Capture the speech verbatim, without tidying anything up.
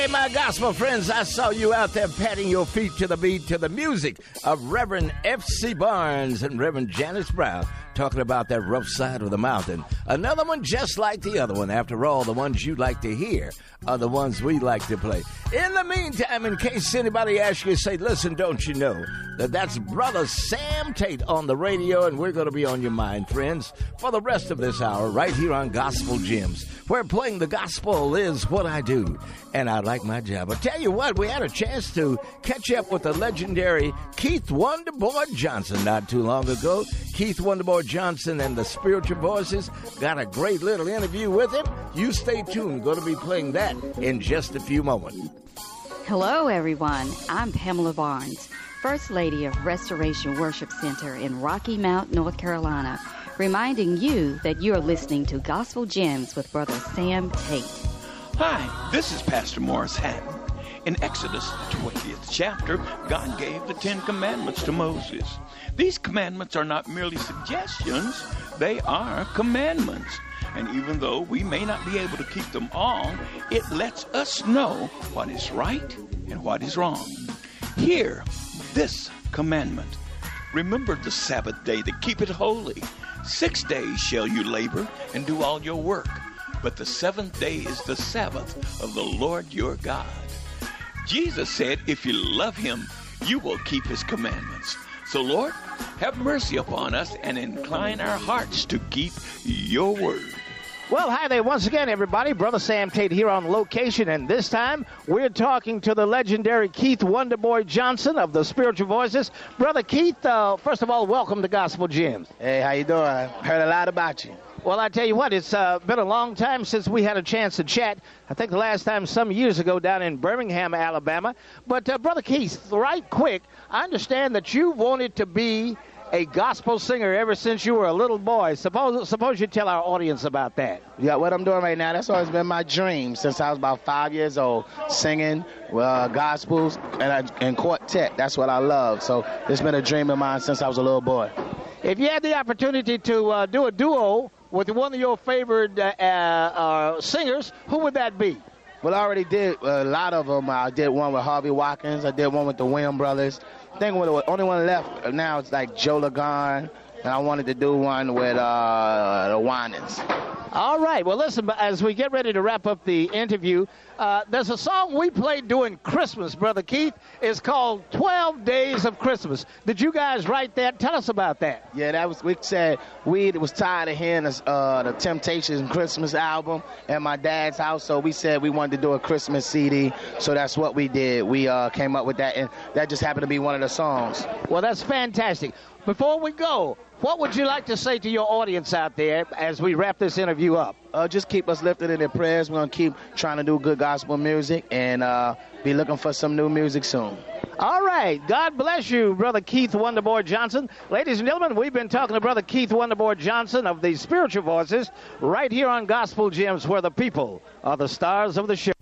my gospel friends, I saw you out there patting your feet to the beat to the music of Reverend F C Barnes and Reverend Janice Brown, talking about that rough side of the mountain. Another one just like the other one. After all, the ones you like to hear are the ones we like to play. In the meantime, in case anybody asks you, say, listen, don't you know that that's Brother Sam Tate on the radio, and we're going to be on your mind, friends, for the rest of this hour right here on Gospel Gems, where playing the gospel is what I do, and I like my job. I'll tell you what, we had a chance to catch up with the legendary Keith Wonderboy Johnson not too long ago. Keith Wonderboy Johnson and the Spiritual Voices got a great little interview with him. You stay tuned. Going to be playing that in just a few moments. Hello, everyone. I'm Pamela Barnes, First Lady of Restoration Worship Center in Rocky Mount, North Carolina, reminding you that you are listening to Gospel Gems with Brother Sam Tate. Hi, this is Pastor Morris Hatton. In Exodus, the twentieth chapter, God gave the Ten Commandments to Moses. These commandments are not merely suggestions, they are commandments. And even though we may not be able to keep them all, it lets us know what is right and what is wrong. Hear this commandment. Remember the Sabbath day to keep it holy. Six days shall you labor and do all your work, but the seventh day is the Sabbath of the Lord your God. Jesus said, if you love him, you will keep his commandments. So, Lord, have mercy upon us and incline our hearts to keep your word. Well, hi there once again, everybody. Brother Sam Tate here on location, and this time we're talking to the legendary Keith Wonderboy Johnson of the Spiritual Voices. Brother Keith, uh, first of all, welcome to Gospel Gems. Hey, how you doing? I heard a lot about you. Well, I tell you what, it's uh, been a long time since we had a chance to chat. I think the last time some years ago down in Birmingham, Alabama. But, uh, Brother Keith, right quick, I understand that you wanted to be a gospel singer ever since you were a little boy. Suppose suppose you tell our audience about that. Yeah, what I'm doing right now, that's always been my dream since I was about five years old, singing uh, gospels and, and quartet. That's what I love. So it's been a dream of mine since I was a little boy. If you had the opportunity to uh, do a duo with one of your favorite uh, uh, uh, singers, who would that be? Well, I already did a lot of them. I did one with Harvey Watkins. I did one with the Williams Brothers. I think the only one left now is like Joe Lagarn, and I wanted to do one with uh, the Winans. All right. Well, listen, as we get ready to wrap up the interview, uh, there's a song we played during Christmas, Brother Keith. It's called twelve Days of Christmas. Did you guys write that? Tell us about that. Yeah, that was, we said we was tired of hearing this, uh, the Temptations Christmas album at my dad's house, so we said we wanted to do a Christmas C D, so that's what we did. We uh, came up with that, and that just happened to be one of the songs. Well, that's fantastic. Before we go, what would you like to say to your audience out there as we wrap this interview up? Uh, just keep us lifted in their prayers. We're going to keep trying to do good gospel music and uh, be looking for some new music soon. All right. God bless you, Brother Keith Wonderboy Johnson. Ladies and gentlemen, we've been talking to Brother Keith Wonderboy Johnson of the Spiritual Voices right here on Gospel Gems, where the people are the stars of the show.